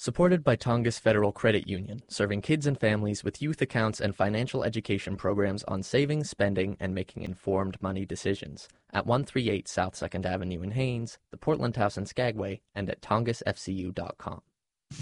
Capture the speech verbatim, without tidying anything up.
Supported by Tongass Federal Credit Union, serving kids and families with youth accounts and financial education programs on saving, spending, and making informed money decisions. At one thirty-eight South second Avenue in Haines, the Portland House in Skagway, and at tongass f c u dot com.